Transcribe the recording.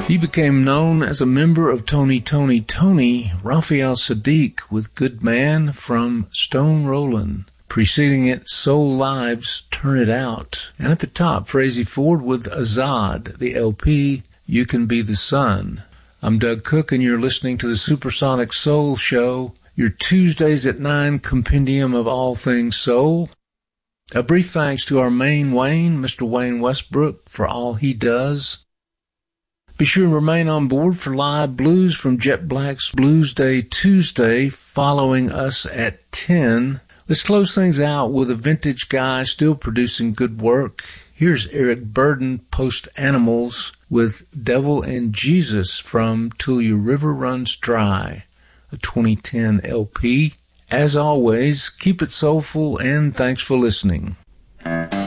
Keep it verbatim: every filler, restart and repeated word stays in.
He became known as a member of Tony, Tony, Tony, Raphael Saadiq with Good Man from Stone Rollin'. Preceding it, Soul Lives, Turn It Out. And at the top, Frazey Ford with Azad, the L P, You Can Be the Sun. I'm Doug Cook, and you're listening to the Supersonic Soul Show, your Tuesdays at nine compendium of all things soul. A brief thanks to our main Wayne, Mister Wayne Westbrook, for all he does. Be sure to remain on board for live blues from Jet Black's Blues Day Tuesday, following us at ten. Let's close things out with a vintage guy still producing good work. Here's Eric Burden, Post Animals, with Devil and Jesus from Till Your River Runs Dry, a twenty ten L P. As always, keep it soulful, and thanks for listening.